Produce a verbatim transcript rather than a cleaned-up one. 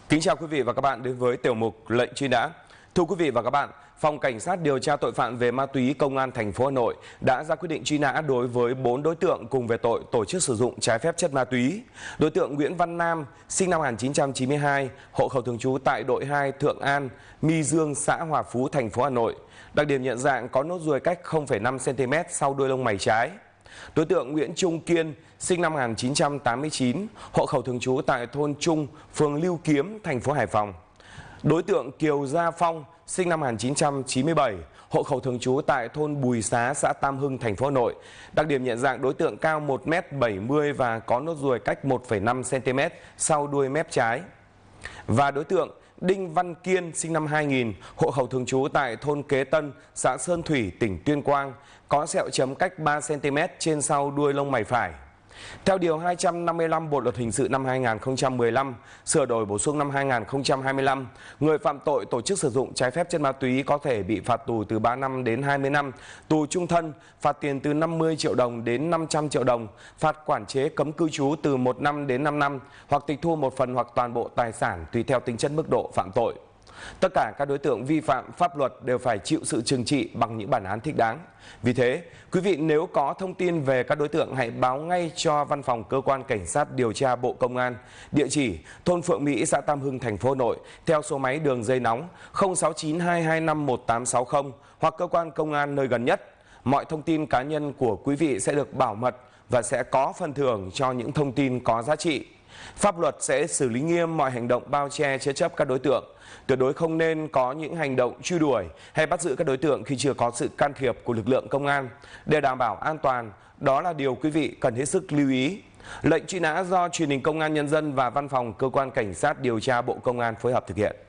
Kính chào quý vị và các bạn đến với tiểu mục lệnh truy nã. Thưa quý vị và các bạn, Phòng Cảnh sát điều tra tội phạm về ma túy Công an thành phố Hà Nội đã ra quyết định truy nã đối với bốn đối tượng cùng về tội tổ chức sử dụng trái phép chất ma túy. Đối tượng Nguyễn Văn Nam, sinh năm một nghìn chín trăm chín mươi hai, hộ khẩu thường trú tại đội hai Thượng An, My Dương, xã Hòa Phú, thành phố Hà Nội. Đặc điểm nhận dạng có nốt ruồi cách không phẩy năm xăng ti mét sau đuôi lông mày trái. Đối tượng Nguyễn Trung Kiên, sinh năm một nghìn chín trăm tám mươi chín, hộ khẩu thường trú tại thôn Trung, phường Lưu Kiếm, thành phố Hải Phòng. Đối tượng Kiều Gia Phong, sinh năm một nghìn chín trăm chín mươi bảy, hộ khẩu thường trú tại thôn Bùi Xá, xã Tam Hưng, thành phố Hà Nội. Đặc điểm nhận dạng đối tượng cao một mét bảy mươi và có nốt ruồi cách một phẩy năm xăng ti mét sau đuôi mép trái. Và đối tượng Đinh Văn Kiên, sinh năm hai nghìn, hộ khẩu thường trú tại thôn Kế Tân, xã Sơn Thủy, tỉnh Tuyên Quang, có sẹo chấm cách ba xăng ti mét trên sau đuôi lông mày phải. Theo Điều hai trăm năm mươi lăm Bộ Luật Hình sự năm hai nghìn không trăm mười lăm, sửa đổi bổ sung năm hai nghìn không trăm hai mươi lăm, người phạm tội tổ chức sử dụng trái phép chất ma túy có thể bị phạt tù từ ba năm đến hai mươi năm, tù chung thân, phạt tiền từ năm mươi triệu đồng đến năm trăm triệu đồng, phạt quản chế cấm cư trú từ một năm đến năm năm, hoặc tịch thu một phần hoặc toàn bộ tài sản tùy theo tính chất mức độ phạm tội. Tất cả các đối tượng vi phạm pháp luật đều phải chịu sự trừng trị bằng những bản án thích đáng. Vì thế, quý vị nếu có thông tin về các đối tượng hãy báo ngay cho Văn phòng Cơ quan Cảnh sát điều tra Bộ Công an, địa chỉ thôn Phượng Mỹ, xã Tam Hưng, thành phố Hà Nội, theo số máy đường dây nóng không sáu chín hai hai năm một tám sáu không hoặc cơ quan công an nơi gần nhất. Mọi thông tin cá nhân của quý vị sẽ được bảo mật và sẽ có phần thưởng cho những thông tin có giá trị. Pháp luật sẽ xử lý nghiêm mọi hành động bao che chứa chấp các đối tượng. Tuyệt đối không nên có những hành động truy đuổi hay bắt giữ các đối tượng khi chưa có sự can thiệp của lực lượng công an. Để đảm bảo an toàn, đó là điều quý vị cần hết sức lưu ý. Lệnh truy nã do Truyền hình Công an Nhân dân và Văn phòng Cơ quan Cảnh sát điều tra Bộ Công an phối hợp thực hiện.